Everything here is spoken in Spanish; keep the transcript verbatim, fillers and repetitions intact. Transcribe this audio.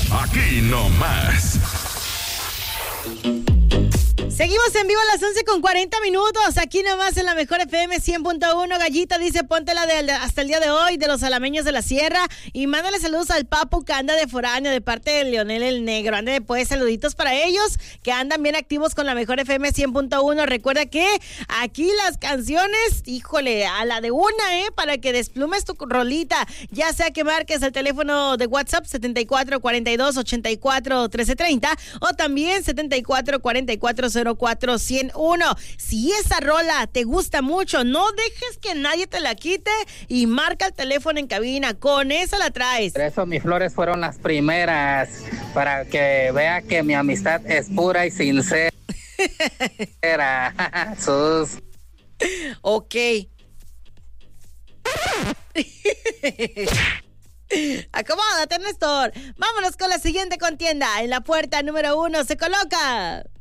Aquí nomás. Seguimos en vivo a las once con cuarenta minutos, aquí nomás en la mejor F M cien punto uno. Gallita dice, póntela de, hasta el día de hoy, de los alameños de la sierra, y mándale saludos al papu que anda de foráneo, de parte de Leonel el Negro. Ande pues, saluditos para ellos, que andan bien activos con la mejor F M cien punto uno. Recuerda que aquí las canciones, híjole, a la de una, eh, para que desplumes tu rolita, ya sea que marques el teléfono de WhatsApp setenta y cuatro cuarenta y dos ochenta y cuatro trece treinta, o también setenta y cuatro cuarenta y cuatro cero cuatro cero uno. Si esa rola te gusta mucho, no dejes que nadie te la quite y marca el teléfono en cabina, con esa la traes. Por eso mis flores fueron las primeras, para que vea que mi amistad es pura y sincera. Sus. Ok. Acomódate, Néstor. Vámonos con la siguiente contienda. En la puerta número uno se coloca